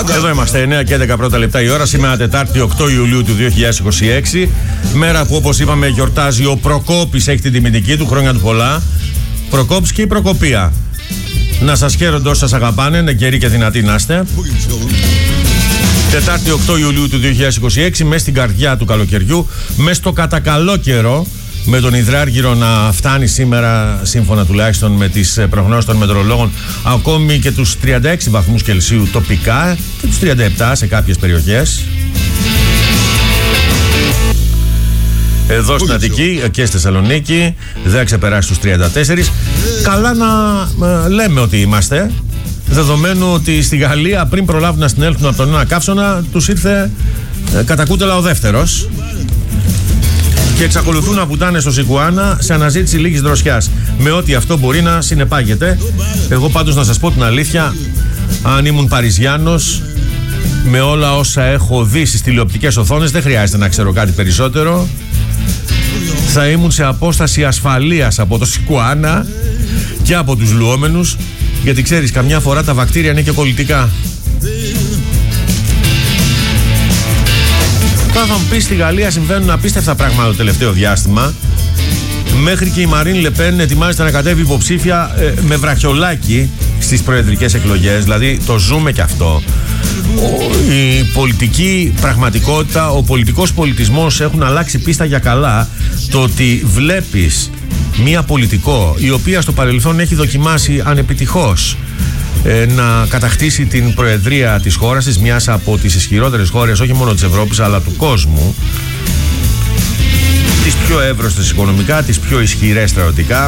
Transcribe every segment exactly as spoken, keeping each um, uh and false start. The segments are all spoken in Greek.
Εδώ είμαστε, εννέα και έντεκα πρώτα λεπτά η ώρα. Σήμερα Τετάρτη οκτώ Ιουλίου του δύο χιλιάδες είκοσι έξι. Μέρα που, όπως είπαμε, γιορτάζει ο Προκόπης, έχει την τιμητική του, χρόνια του πολλά. Προκόπης και η Προκοπία. Να σας χαίρονται όσοι σας αγαπάνε, είναι καιροί και δυνατοί να είστε. Τετάρτη οκτώ Ιουλίου του δύο χιλιάδες είκοσι έξι, μέσα στην καρδιά του καλοκαιριού, μέσα στο κατακαλό καιρό, με τον υδράργυρο να φτάνει σήμερα, σύμφωνα τουλάχιστον με τις προγνώσεις των μετεωρολόγων, ακόμη και τους τριάντα έξι βαθμούς Κελσίου τοπικά και τους τριάντα επτά σε κάποιες περιοχές. Εδώ στην Αττική και στη Θεσσαλονίκη δεν ξεπεράσει τους τριάντα τέσσερα. Καλά να ε, λέμε ότι είμαστε, δεδομένου ότι στη Γαλλία πριν προλάβουν να συνέλθουν από τον ένα καύσωνα, τους ήρθε ε, κατά κούτελα ο δεύτερος. Και εξακολουθούν να βουτάνε στο Σικουάνα σε αναζήτηση λίγης δροσιάς, με ό,τι αυτό μπορεί να συνεπάγεται. Εγώ πάντως να σας πω την αλήθεια, αν ήμουν Παριζιάνος, με όλα όσα έχω δει στις τηλεοπτικές οθόνες, δεν χρειάζεται να ξέρω κάτι περισσότερο. Θα ήμουν σε απόσταση ασφαλείας από το Σικουάνα και από τους λουόμενους, γιατί ξέρεις, καμιά φορά τα βακτήρια είναι και κολλητικά. Τώρα θα μου πεις, στη Γαλλία συμβαίνουν απίστευτα πράγματα το τελευταίο διάστημα. Μέχρι και η Μαρίν Λεπέν ετοιμάζεται να κατέβει υποψήφια ε, με βραχιολάκι στις προεδρικές εκλογές. Δηλαδή το ζούμε και αυτό. Ο, η πολιτική πραγματικότητα, ο πολιτικός πολιτισμός έχουν αλλάξει πίστα για καλά. Το ότι βλέπεις μία πολιτικό η οποία στο παρελθόν έχει δοκιμάσει ανεπιτυχώς ε, να κατακτήσει την προεδρία της χώρας της, μιας από τις ισχυρότερες χώρες όχι μόνο της Ευρώπης αλλά του κόσμου, τις πιο εύρωστες οικονομικά, τις πιο ισχυρές στρατιωτικά,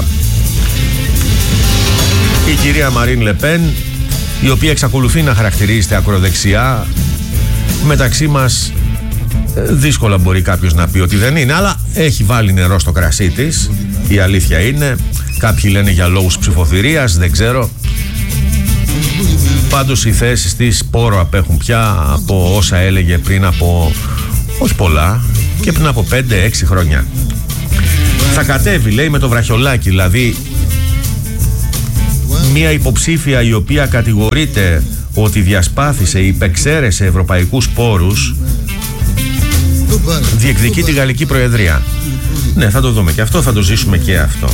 η κυρία Μαρίν Λεπέν, η οποία εξακολουθεί να χαρακτηρίζεται ακροδεξιά. Μεταξύ μας δύσκολα μπορεί κάποιος να πει ότι δεν είναι, αλλά έχει βάλει νερό στο κρασί της, η αλήθεια είναι. Κάποιοι λένε για λόγους ψηφοθυρίας, δεν ξέρω. Πάντως οι θέσεις της πόρο απέχουν πια από όσα έλεγε πριν από, όχι πολλά, και πριν από πέντε έξι χρόνια. Θα κατέβει, λέει, με το βραχιολάκι, δηλαδή μία υποψήφια η οποία κατηγορείται ότι διασπάθησε, υπεξαίρεσε ευρωπαϊκούς πόρους, διεκδικεί τη Γαλλική Προεδρία. Ναι, θα το δούμε και αυτό, θα το ζήσουμε και αυτό.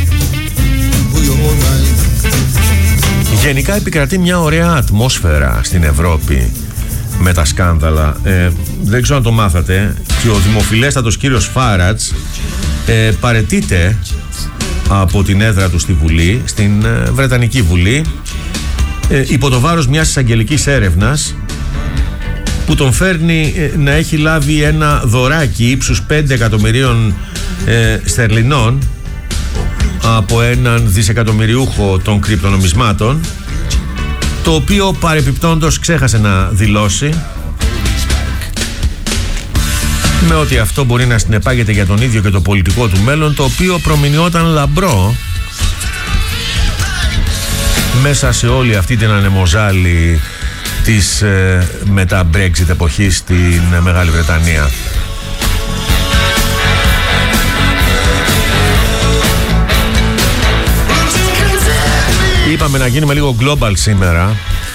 Γενικά επικρατεί μια ωραία ατμόσφαιρα στην Ευρώπη με τα σκάνδαλα. Ε, δεν ξέρω αν το μάθατε, και ο δημοφιλέστατος κύριος Φάρατς ε, παραιτείται από την έδρα του στη Βουλή, στην ε, Βρετανική Βουλή, ε, υπό το βάρος μιας εισαγγελικής έρευνας που τον φέρνει ε, να έχει λάβει ένα δωράκι ύψους πέντε εκατομμυρίων ε, στερλινών από έναν δισεκατομμυριούχο των κρυπτονομισμάτων, το οποίο παρεπιπτόντως ξέχασε να δηλώσει, με ότι αυτό μπορεί να συνεπάγεται για τον ίδιο και το πολιτικό του μέλλον, το οποίο προμηνιόταν λαμπρό μέσα σε όλη αυτή την ανεμοζάλη της ε, μετά Brexit εποχής στην Μεγάλη Βρετανία. Είπαμε να γίνουμε λίγο global σήμερα,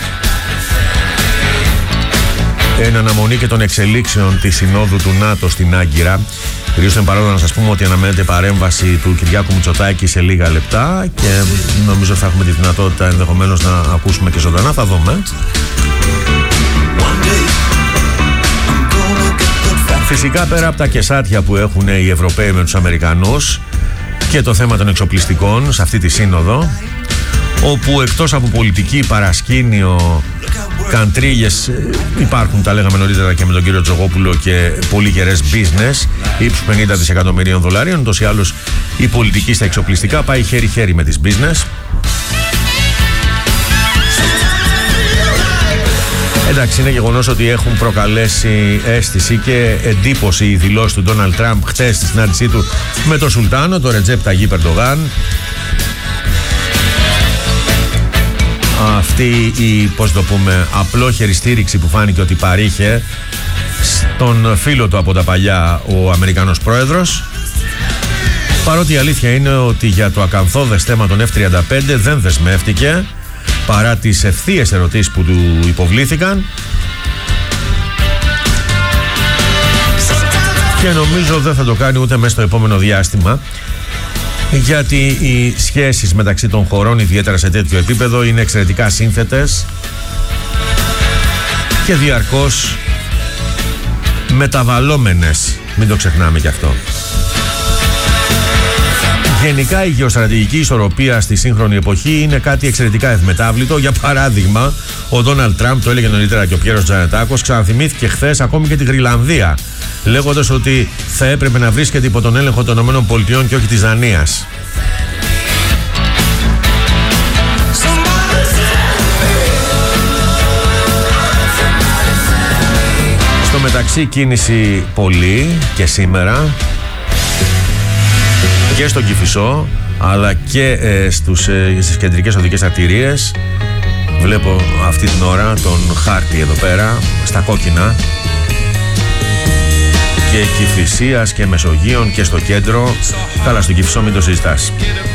εν αναμονή και των εξελίξεων της Συνόδου του ΝΑΤΟ στην Άγκυρα. Κυρίως είναι παρόν να σας πούμε ότι αναμένεται παρέμβαση του Κυριάκου Μητσοτάκη σε λίγα λεπτά και νομίζω θα έχουμε τη δυνατότητα ενδεχομένως να ακούσουμε και ζωντανά, θα δούμε. Φυσικά, πέρα από τα κεσάτια που έχουν οι Ευρωπαίοι με τους Αμερικανούς και το θέμα των εξοπλιστικών σε αυτή τη σύνοδο, όπου εκτός από πολιτική, παρασκήνιο, καντρίγες, υπάρχουν, τα λέγαμε νωρίτερα και με τον κύριο Τζογόπουλο, και πολύ γερές business ύψους πενήντα δισεκατομμυρίων δολαρίων. Τόσο ή άλλως η πολιτική στα εξοπλιστικά πάει χέρι-χέρι με τις business. Εντάξει, είναι γεγονός ότι έχουν προκαλέσει αίσθηση και εντύπωση οι δηλώσεις του Ντόναλντ Τραμπ χτες στη συνάντησή του με τον Σουλτάνο, τον Ρετζέπ Ταγίπ Ερντογάν. Αυτή η, πώς το πούμε, απλόχερη στήριξη που φάνηκε ότι παρήχε στον φίλο του από τα παλιά, ο Αμερικανός πρόεδρος, παρότι η αλήθεια είναι ότι για το ακαθόδες θέμα των εφ τριάντα πέντε δεν δεσμεύτηκε, παρά τις ευθείες ερωτήσεις που του υποβλήθηκαν. Και νομίζω δεν θα το κάνει ούτε μέσα στο επόμενο διάστημα, γιατί οι σχέσεις μεταξύ των χωρών, ιδιαίτερα σε τέτοιο επίπεδο, είναι εξαιρετικά σύνθετες και διαρκώς μεταβαλλόμενες. Μην το ξεχνάμε κι αυτό. Γενικά η γεωστρατηγική ισορροπία στη σύγχρονη εποχή είναι κάτι εξαιρετικά ευμετάβλητο. Για παράδειγμα, ο Ντόναλντ Τραμπ, το έλεγε νωρίτερα και ο Πιέρος Τζανετάκος, ξαναθυμήθηκε χθες ακόμη και τη Γρυλανδία, λέγοντας ότι θα έπρεπε να βρίσκεται υπό τον έλεγχο των ΗΠΑ και όχι της Δανίας. Στο μεταξύ κίνηση πολύ και σήμερα και στον Κηφισό, αλλά και ε, στους, ε, στις κεντρικές οδικές αρτηρίες. Βλέπω αυτή την ώρα τον χάρτη εδώ πέρα στα κόκκινα, και Κηφισίας και Μεσογείων και στο κέντρο. Καλά, στον Κηφισό μην το συζητάς.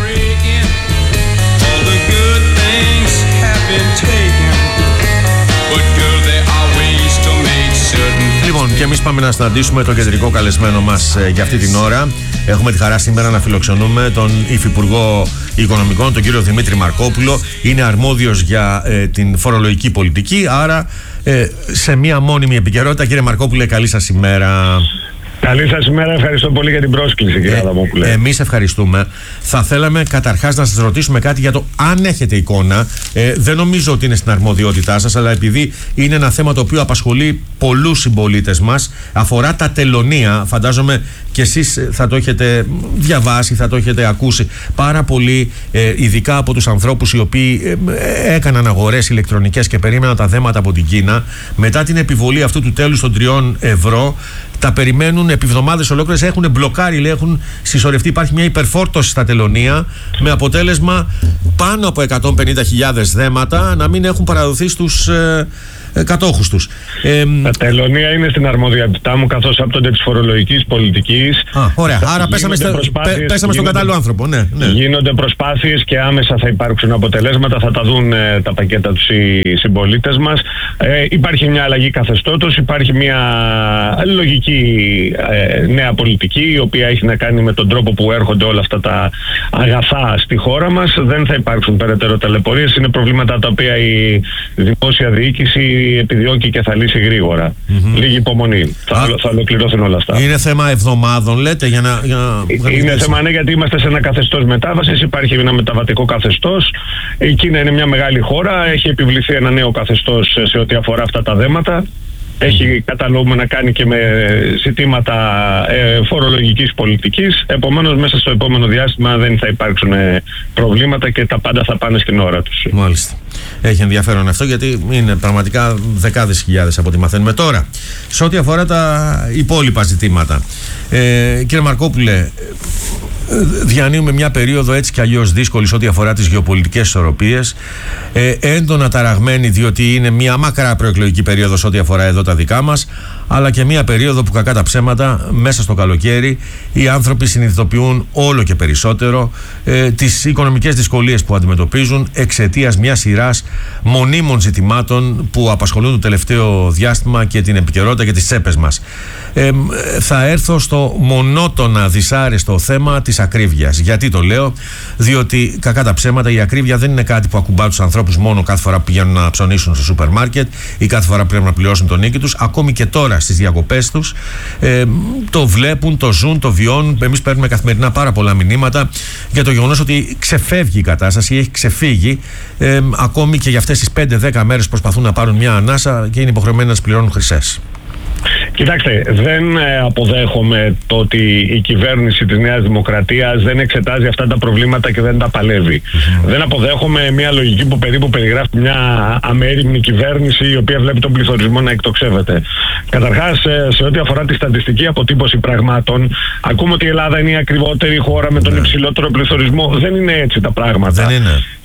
Λοιπόν, και εμείς πάμε να συναντήσουμε το κεντρικό καλεσμένο μας ε, για αυτή την ώρα. Έχουμε τη χαρά σήμερα να φιλοξενούμε τον Υφυπουργό Οικονομικών, τον κύριο Δημήτρη Μαρκόπουλο. Είναι αρμόδιος για ε, την φορολογική πολιτική, άρα ε, σε μία μόνιμη επικαιρότητα. Κύριε Μαρκόπουλε, καλή σας ημέρα. Καλή σας ημέρα, ευχαριστώ πολύ για την πρόσκληση, κύριε Αδαμόπουλε. Ε, εμείς ευχαριστούμε. Θα θέλαμε καταρχάς να σας ρωτήσουμε κάτι για το αν έχετε εικόνα. Ε, δεν νομίζω ότι είναι στην αρμοδιότητά σας, αλλά επειδή είναι ένα θέμα το οποίο απασχολεί πολλούς συμπολίτες μας, αφορά τα τελωνεία. Φαντάζομαι και εσείς θα το έχετε διαβάσει, θα το έχετε ακούσει πάρα πολύ, ε, ειδικά από τους ανθρώπους οι οποίοι ε, έκαναν αγορές ηλεκτρονικές και περίμεναν τα δέματα από την Κίνα. Μετά την επιβολή αυτού του τέλους των τριών ευρώ, τα περιμένουν επί εβδομάδες ολόκληρες, έχουν μπλοκάρει, λέει, έχουν συσσωρευτεί. Υπάρχει μια υπερφόρτωση στα τελωνεία, με αποτέλεσμα πάνω από εκατόν πενήντα χιλιάδες δέματα να μην έχουν παραδοθεί στους ε, ε, κατόχους τους. Ε, Τα τελωνεία είναι στην αρμοδιότητά μου, καθώς άπτονται της φορολογικής πολιτικής. Α, ωραία. Άρα πέσαμε, στα, πέ, πέσαμε στον κατάλληλο άνθρωπο. Ναι, ναι. Γίνονται προσπάθειες και άμεσα θα υπάρξουν αποτελέσματα. Θα τα δουν ε, τα πακέτα τους οι συμπολίτες μας. Ε, υπάρχει μια αλλαγή καθεστώτος, υπάρχει μια λογική ε, νέα πολιτική, η οποία έχει να κάνει με τον τρόπο που έρχονται όλα αυτά τα αγαθά στη χώρα μας. Δεν θα υπάρξουν περαιτέρω ταλαιπωρίες. Είναι προβλήματα τα οποία η δημόσια διοίκηση επιδιώκει και θα λύσει γρήγορα. Mm-hmm. Λίγη υπομονή. Θα, Α, θα ολοκληρωθούν όλα αυτά. Είναι θέμα εβδομάδων, λέτε, για να. Για να... Είναι θέμα, ναι, γιατί είμαστε σε ένα καθεστώς μετάβασης. Υπάρχει ένα μεταβατικό καθεστώς. Η Κίνα είναι μια μεγάλη χώρα. Έχει επιβληθεί ένα νέο καθεστώς σε ό,τι αφορά αυτά τα δέματα. Έχει κατανοούμε να κάνει και με ζητήματα ε, φορολογικής πολιτικής. Επομένως, μέσα στο επόμενο διάστημα δεν θα υπάρξουν ε, προβλήματα και τα πάντα θα πάνε στην ώρα τους. Μάλιστα. Έχει ενδιαφέρον αυτό, γιατί είναι πραγματικά δεκάδες χιλιάδες από ό,τι μαθαίνουμε τώρα. Σε ό,τι αφορά τα υπόλοιπα ζητήματα, ε, κύριε Μαρκόπουλε, διανύουμε μια περίοδο έτσι κι αλλιώς δύσκολη σε ό,τι αφορά τις γεωπολιτικές ισορροπίες, ε, έντονα ταραγμένη, διότι είναι μια μακρά προεκλογική περίοδος ό,τι αφορά εδώ τα δικά μας, αλλά και μια περίοδο που, κακά τα ψέματα, μέσα στο καλοκαίρι οι άνθρωποι συνειδητοποιούν όλο και περισσότερο ε, τις οικονομικές δυσκολίες που αντιμετωπίζουν εξαιτίας μιας σειράς μονίμων ζητημάτων που απασχολούν το τελευταίο διάστημα και την επικαιρότητα και τις τσέπες μας. Ε, θα έρθω στο μονότονα δυσάρεστο θέμα της ακρίβειας. Γιατί το λέω? Διότι, κακά τα ψέματα, η ακρίβεια δεν είναι κάτι που ακουμπά τους ανθρώπους μόνο κάθε φορά που πηγαίνουν να ψωνίσουν στο σούπερ μάρκετ ή κάθε φορά που πρέπει να πληρώσουν τον νίκη τους. Ακόμη και τώρα στις διακοπές τους ε, το βλέπουν, το ζουν, το βιώνουν. Εμείς παίρνουμε καθημερινά πάρα πολλά μηνύματα για το γεγονός ότι ξεφεύγει η κατάσταση, έχει ξεφύγει. Ε, ακόμη και για αυτές τις πέντε δέκα μέρες προσπαθούν να πάρουν μια ανάσα και είναι υποχρεωμένοι να τις πληρώνουν χρυσές. Κοιτάξτε, δεν αποδέχομαι το ότι η κυβέρνηση της Νέας Δημοκρατίας δεν εξετάζει αυτά τα προβλήματα και δεν τα παλεύει. Mm-hmm. Δεν αποδέχομαι μια λογική που περίπου περιγράφει μια αμέριμνη κυβέρνηση η οποία βλέπει τον πληθωρισμό να εκτοξεύεται. Καταρχάς, σε ό,τι αφορά τη στατιστική αποτύπωση πραγμάτων, ακούμε ότι η Ελλάδα είναι η ακριβότερη χώρα με τον yeah. υψηλότερο πληθωρισμό. Δεν είναι έτσι τα πράγματα. Δεν είναι.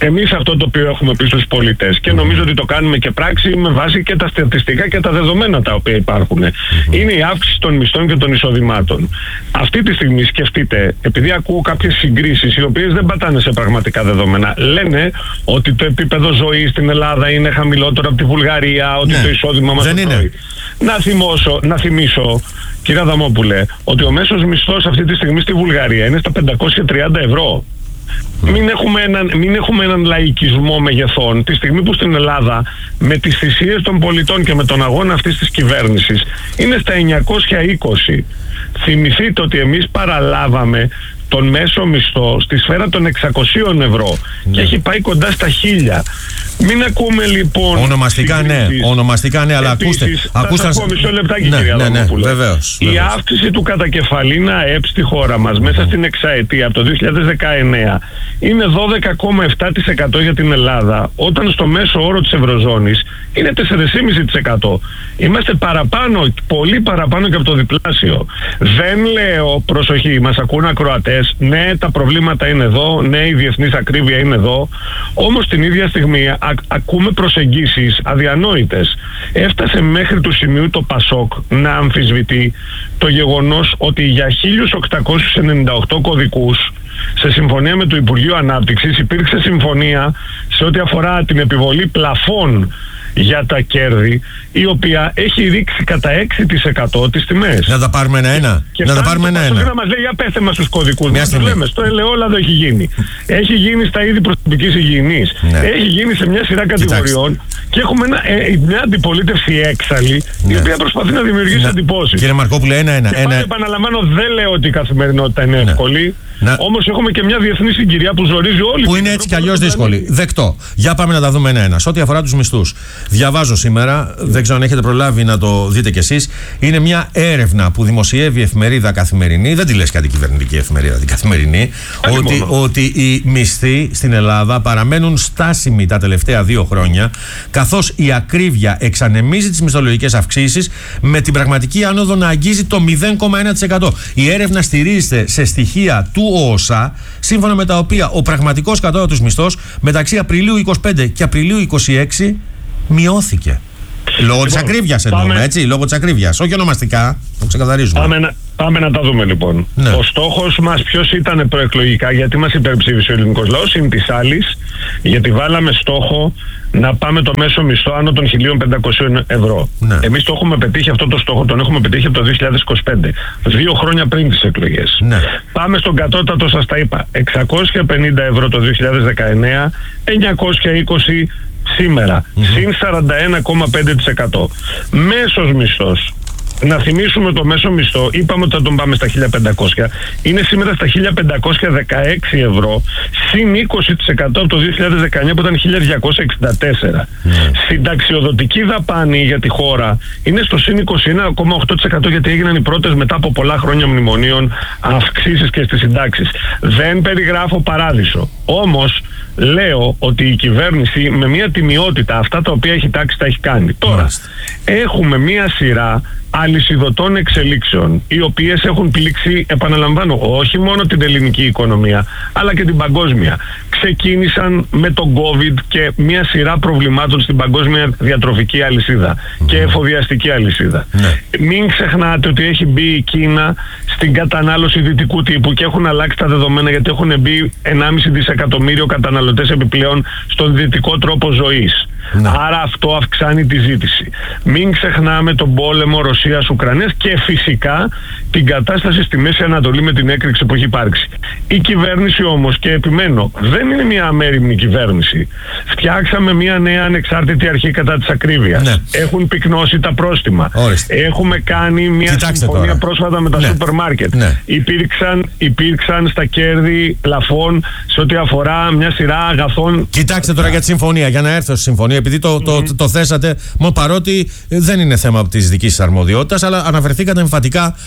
εμείς αυτό το οποίο έχουμε πει στους πολίτες και νομίζω ότι το κάνουμε και πράξη με βάση και τα στατιστικά και τα δεδομένα τα οποία υπάρχουν, mm-hmm. είναι η αύξηση των μισθών και των εισοδημάτων. Αυτή τη στιγμή σκεφτείτε, επειδή ακούω κάποιες συγκρίσεις οι οποίες δεν πατάνε σε πραγματικά δεδομένα, λένε ότι το επίπεδο ζωής στην Ελλάδα είναι χαμηλότερο από τη Βουλγαρία, ότι ναι. το εισόδημα μας δεν είναι. Να, θυμώσω, να θυμίσω, κύριε Αδαμόπουλε, ότι ο μέσος μισθός αυτή τη στιγμή στη Βουλγαρία είναι στα πεντακόσια τριάντα ευρώ. Μην έχουμε, έναν, μην έχουμε έναν λαϊκισμό μεγεθών τη στιγμή που στην Ελλάδα με τις θυσίες των πολιτών και με τον αγώνα αυτής της κυβέρνησης είναι στα εννιακόσια είκοσι. Θυμηθείτε ότι εμείς παραλάβαμε τον μέσο μισθό στη σφαίρα των εξακοσίων ευρώ ναι. και έχει πάει κοντά στα χίλια. Μην ακούμε λοιπόν. Ονομαστικά ναι, ονομαστικά ναι, αλλά ακούστε. ακούστε θα σας πω μισό λεπτάκι, ναι, κυρία ναι, ναι, Δαμόπουλε. Βεβαίως, η βεβαίως. αύξηση του κατακεφαλήνα ΑΕΠ στη χώρα μας mm-hmm. μέσα στην εξαετία από το δύο χιλιάδες δεκαεννέα είναι δώδεκα κόμμα επτά τοις εκατό για την Ελλάδα, όταν στο μέσο όρο της Ευρωζώνης είναι τέσσερα κόμμα πέντε τοις εκατό. Είμαστε παραπάνω, πολύ παραπάνω και από το διπλάσιο. Δεν λέω, προσοχή, μας ακούν ακροατές, ναι, τα προβλήματα είναι εδώ, ναι, η διεθνής ακρίβεια είναι εδώ, όμως την ίδια στιγμή α, ακούμε προσεγγίσεις αδιανόητες. Έφτασε μέχρι του σημείου το ΠΑΣΟΚ να αμφισβητεί το γεγονός ότι για χίλια οκτακόσιους ενενήντα οκτώ κωδικούς σε συμφωνία με το Υπουργείο Ανάπτυξης υπήρξε συμφωνία σε ό,τι αφορά την επιβολή πλαφών για τα κέρδη, η οποία έχει ρίξει κατά έξι τοις εκατό τις τιμές. Να τα πάρουμε ένα-ένα. Και να τα πάρουμε ένα-ένα. Να μας λέει, για πέστε μας τους κωδικούς. Μας το λέμε, στο ελαιόλαδο έχει γίνει. Έχει γίνει στα είδη προσωπικής υγιεινής. Ναι. Έχει γίνει σε μια σειρά κατηγοριών. Κοιτάξτε. Και έχουμε ένα, ε, μια αντιπολίτευση έξαλλη, ναι. η οποία προσπαθεί να δημιουργήσει εντυπώσεις. Κύριε Μαρκόπουλε, ένα-ένα. Και πάλι επαναλαμβάνω, δεν λέω ότι η καθημερινότητα είναι ναι. εύκολη. Να... Όμως έχουμε και μια διεθνή συγκυρία που ζορίζει όλη. Που είναι έτσι κι αλλιώς δύσκολη. Δεκτό. Για πάμε να τα δούμε ένα-ένα. Σε ό,τι αφορά τους μισθούς. Διαβάζω σήμερα, δεν ξέρω αν έχετε προλάβει να το δείτε κι εσείς, είναι μια έρευνα που δημοσιεύει η εφημερίδα Καθημερινή, δεν τη λες κάτι κυβερνητική εφημερίδα, την Καθημερινή, ότι, ότι οι μισθοί στην Ελλάδα παραμένουν στάσιμοι τα τελευταία δύο χρόνια, καθώς η ακρίβεια εξανεμίζει τις μισθολογικές αυξήσεις, με την πραγματική άνοδο να αγγίζει το μηδέν κόμμα ένα τοις εκατό. Η έρευνα στηρίζεται σε στοιχεία του ΟΟΣΑ, σύμφωνα με τα οποία ο πραγματικός κατώτατος μισθός μεταξύ Απριλίου είκοσι πέντε και Απριλίου είκοσι έξι μειώθηκε. Λόγω της ακρίβειας εννοούμε, έτσι, λόγω της ακρίβειας, όχι ονομαστικά, το ξεκαθαρίζουμε. Πάμε να, πάμε να τα δούμε λοιπόν. Ναι. Ο στόχος μας ποιος ήταν προεκλογικά, γιατί μας υπερψήφισε ο ελληνικός λαός, είναι της άλλης, γιατί βάλαμε στόχο να πάμε το μέσο μισθό άνω των χίλια πεντακόσια ευρώ. Ναι. Εμείς το έχουμε πετύχει αυτό το στόχο, τον έχουμε πετύχει από το δύο χιλιάδες είκοσι πέντε, δύο χρόνια πριν τις εκλογές. Ναι. Πάμε στον κατώτατο, σας τα είπα, εξακόσια πενήντα ευρώ το δύο χιλιάδες δεκαεννέα, εννιακόσια είκοσι σήμερα, mm-hmm. συν σαράντα ένα κόμμα πέντε τοις εκατό. Μέσος μισθός, να θυμίσουμε το μέσο μισθό, είπαμε ότι θα τον πάμε στα χίλια πεντακόσια, είναι σήμερα στα χίλια πεντακόσια δεκαέξι ευρώ, συν είκοσι τοις εκατό από το δύο χιλιάδες δεκαεννέα που ήταν χίλια διακόσια εξήντα τέσσερα. Mm. Συνταξιοδοτική δαπάνη για τη χώρα είναι στο συν είκοσι ένα κόμμα οκτώ τοις εκατό, γιατί έγιναν οι πρώτες μετά από πολλά χρόνια μνημονίων αυξήσεις και στις συντάξεις. Δεν περιγράφω παράδεισο. Όμως λέω ότι η κυβέρνηση με μια τιμιότητα αυτά τα οποία έχει τάξει τα έχει κάνει. Τώρα έχουμε μια σειρά αλυσιδωτών εξελίξεων, οι οποίες έχουν πλήξει, επαναλαμβάνω, όχι μόνο την ελληνική οικονομία, αλλά και την παγκόσμια. Ξεκίνησαν με τον COVID και μια σειρά προβλημάτων στην παγκόσμια διατροφική αλυσίδα mm. και εφοδιαστική αλυσίδα. Mm. Μην ξεχνάτε ότι έχει μπει η Κίνα στην κατανάλωση δυτικού τύπου και έχουν αλλάξει τα δεδομένα, γιατί έχουν μπει ενάμιση δισεκατομμύριο καταναλωτές επιπλέον στον δυτικό τρόπο ζωής. Ναι. Άρα αυτό αυξάνει τη ζήτηση. Μην ξεχνάμε τον πόλεμο Ρωσίας-Ουκρανίας και φυσικά την κατάσταση στη Μέση Ανατολή με την έκρηξη που έχει υπάρξει. Η κυβέρνηση όμως, και επιμένω, δεν είναι μια αμέριμνη κυβέρνηση. Φτιάξαμε μια νέα ανεξάρτητη αρχή κατά της ακρίβειας. Ναι. Έχουν πυκνώσει τα πρόστιμα. Ορίστε. Έχουμε κάνει μια Κοιτάξτε συμφωνία τώρα. πρόσφατα με τα ναι. σούπερ μάρκετ. Ναι. Υπήρξαν, υπήρξαν στα κέρδη πλαφών σε ό,τι αφορά μια σειρά αγαθών. Κοιτάξτε τώρα για τη συμφωνία, για να έρθω στη συμφωνία, επειδή το, mm-hmm. το, το, το θέσατε, μόνο παρότι δεν είναι θέμα της δικής σας αρμοδιότητας, αλλά αναφερθήκατε εμφατικά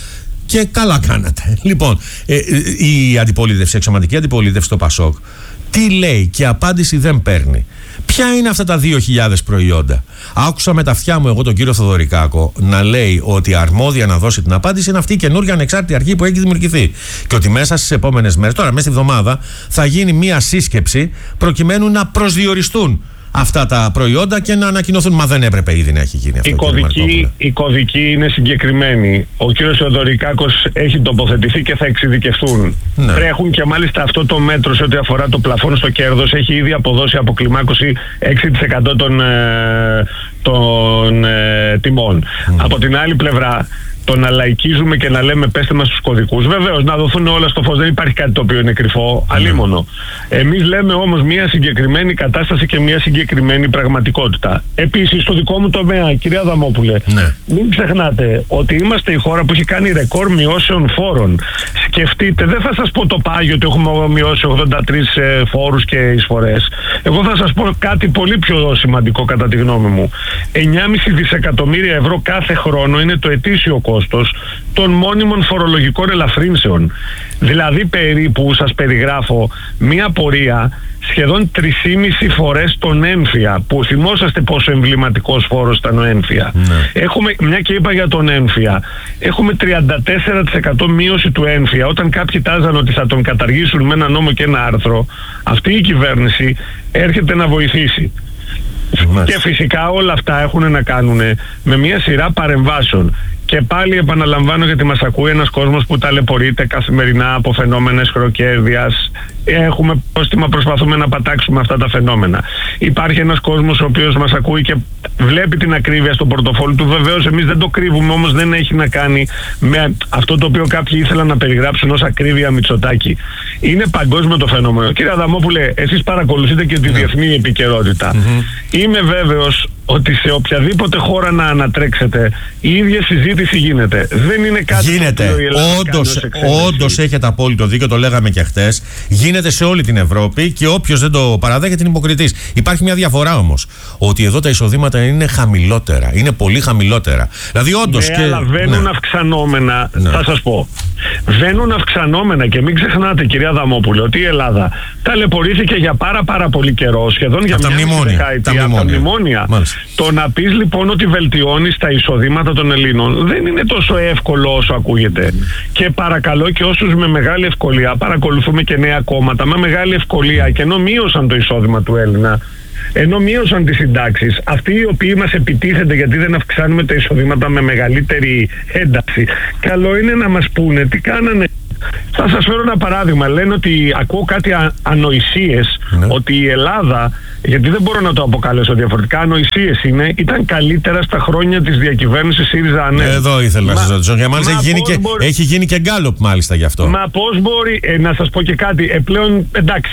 και καλά κάνατε. Λοιπόν, ε, η αντιπολίτευση, η εξωματική αντιπολίτευση στο Πασόκ, τι λέει και απάντηση δεν παίρνει. Ποια είναι αυτά τα δύο χιλιάδες προϊόντα? Άκουσα με τα αυτιά μου εγώ τον κύριο Θοδωρικάκο να λέει ότι αρμόδια να δώσει την απάντηση είναι αυτή η καινούργια ανεξάρτητη αρχή που έχει δημιουργηθεί. Και ότι μέσα στις επόμενες μέρες, τώρα μέσα στη βδομάδα, θα γίνει μία σύσκεψη προκειμένου να προσδιοριστούν αυτά τα προϊόντα και να ανακοινωθούν. Μα δεν έπρεπε ήδη να έχει γίνει αυτό? Η κωδική, η κωδική είναι συγκεκριμένη. Ο κύριος Θεοδωρικάκος έχει τοποθετηθεί και θα εξειδικευτούν. Ναι. Τρέχουν και μάλιστα αυτό το μέτρο σε ό,τι αφορά το πλαφόν στο κέρδος έχει ήδη αποδώσει αποκλιμάκωση έξι τοις εκατό των, ε, των ε, τιμών. Mm. Από την άλλη πλευρά, το να λαϊκίζουμε και να λέμε πέστε μας τους κωδικούς, βεβαίως να δοθούν όλα στο φως, δεν υπάρχει κάτι το οποίο είναι κρυφό, αλίμονο. Εμείς λέμε όμως μια συγκεκριμένη κατάσταση και μια συγκεκριμένη πραγματικότητα. Επίσης στο δικό μου τομέα, κυρία Αδαμόπουλε, ναι. μην ξεχνάτε ότι είμαστε η χώρα που έχει κάνει ρεκόρ μειώσεων φόρων. Σκεφτείτε, δεν θα σας πω το πάγιο ότι έχουμε μειώσει ογδόντα τρεις ε, φόρους και εισφορές. Εγώ θα σας πω κάτι πολύ πιο σημαντικό κατά τη γνώμη μου. εννιά κόμμα πέντε δισεκατομμύρια ευρώ κάθε χρόνο είναι το ετήσιο κόστος των μόνιμων φορολογικών ελαφρύνσεων. Δηλαδή περίπου, σας περιγράφω, μία πορεία σχεδόν τρεις και μισή φορές τον έμφυα, που θυμόσαστε πόσο εμβληματικός φόρος ήταν ο έμφυα. Ναι. Έχουμε, μια και είπα για τον έμφυα, έχουμε τριάντα τέσσερα τοις εκατό μείωση του έμφυα. Όταν κάποιοι τάζαν ότι θα τον καταργήσουν με ένα νόμο και ένα άρθρο, αυτή η κυβέρνηση έρχεται να βοηθήσει. Και φυσικά όλα αυτά έχουν να κάνουν με μια σειρά παρεμβάσεων. Και πάλι επαναλαμβάνω, γιατί μας ακούει ένας κόσμος που ταλαιπωρείται καθημερινά από φαινόμενα εσχροκέρδειας. Έχουμε πρόστιμα, προσπαθούμε να πατάξουμε αυτά τα φαινόμενα. Υπάρχει ένας κόσμος ο οποίος μας ακούει και βλέπει την ακρίβεια στο πορτοφόλι του. Βεβαίως εμείς δεν το κρύβουμε, όμως δεν έχει να κάνει με αυτό το οποίο κάποιοι ήθελαν να περιγράψουν ως ακρίβεια Μητσοτάκη. Είναι παγκόσμιο το φαινόμενο. Κύριε Αδαμόπουλε, εσείς παρακολουθείτε και τη διεθνή επικαιρότητα. Mm-hmm. Είμαι βέβαιος ότι σε οποιαδήποτε χώρα να ανατρέξετε η ίδια συζήτηση γίνεται. Δεν είναι κάτι γίνεται. που η Ελλάδα όντως, όντως έχετε απόλυτο δίκιο, το λέγαμε και χτες. Γίνεται σε όλη την Ευρώπη και όποιος δεν το παραδέχεται είναι υποκριτής. Υπάρχει μια διαφορά όμως, ότι εδώ τα εισοδήματα είναι χαμηλότερα, είναι πολύ χαμηλότερα. Δηλαδή όντως ναι, και... αλλά βαίνουν ναι. αυξανόμενα, ναι. θα σας πω. Βαίνουν αυξανόμενα και μην ξεχνάτε, κυρία Αδαμόπουλε, ότι η Ελλάδα ταλαιπωρήθηκε για πάρα πάρα πολύ καιρό, σχεδόν για μια δεκαετία, από τα μνημόνια. Το να πεις λοιπόν ότι βελτιώνεις τα εισοδήματα των Ελλήνων δεν είναι τόσο εύκολο όσο ακούγεται. Και παρακαλώ και όσους με μεγάλη ευκολία, παρακολουθούμε και νέα κόμματα, με μεγάλη ευκολία, και ενώ μείωσαν το εισόδημα του Έλληνα, ενώ μείωσαν τις συντάξεις, αυτοί οι οποίοι μας επιτίθενται γιατί δεν αυξάνουμε τα εισοδήματα με μεγαλύτερη ένταση, καλό είναι να μας πούνε τι κάνανε. Θα σας φέρω ένα παράδειγμα. Λένε ότι ακούω κάτι α, ανοησίες, ναι. ότι η Ελλάδα, γιατί δεν μπορώ να το αποκαλέσω διαφορετικά, ανοησίες είναι, ήταν καλύτερα στα χρόνια της διακυβέρνησης ΣΥΡΙΖΑ-ΑΝΕΛ. Εδώ ήθελα να σας ρωτήσω. Και μάλιστα έχει γίνει και, μπορεί... έχει γίνει και γκάλοπ μάλιστα γι' αυτό. Μα πώς μπορεί, ε, να σας πω και κάτι, ε, πλέον εντάξει,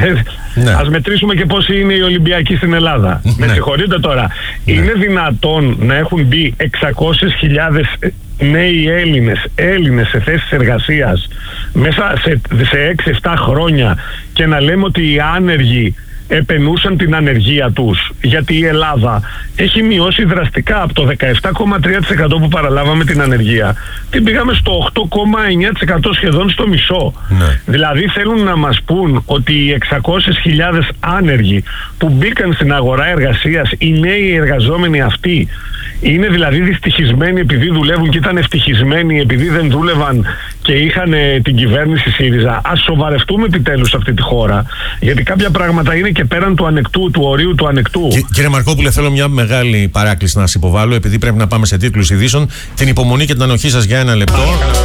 ναι. ας μετρήσουμε και πώς είναι οι Ολυμπιακοί στην Ελλάδα. Ναι. Με συγχωρείτε τώρα. Ναι. Είναι δυνατόν να έχουν μπει εξακόσιες χιλιάδες νέοι Έλληνες, Έλληνες σε θέσεις εργασίας μέσα σε, σε έξι εφτά χρόνια και να λέμε ότι οι άνεργοι επενούσαν την ανεργία τους? Γιατί η Ελλάδα έχει μειώσει δραστικά από το δεκαεπτά κόμμα τρία τοις εκατό που παραλάβαμε την ανεργία, την πήγαμε στο οκτώ κόμμα εννιά τοις εκατό, σχεδόν στο μισό. Ναι. Δηλαδή θέλουν να μας πούν ότι οι εξακόσιες χιλιάδες άνεργοι που μπήκαν στην αγορά εργασίας, οι νέοι εργαζόμενοι αυτοί, είναι δηλαδή δυστυχισμένοι επειδή δουλεύουν και ήταν ευτυχισμένοι επειδή δεν δούλευαν και είχαν ε, την κυβέρνηση ΣΥΡΙΖΑ? Ας σοβαρευτούμε επιτέλους σε αυτή τη χώρα, γιατί κάποια πράγματα είναι και πέραν του ανεκτού, του ορίου του ανεκτού. Κι, κύριε Μαρκόπουλε, θέλω μια μεγάλη παράκληση να σας υποβάλω, επειδή πρέπει να πάμε σε τίτλους ειδήσεων. Την υπομονή και την ανοχή σας για ένα λεπτό.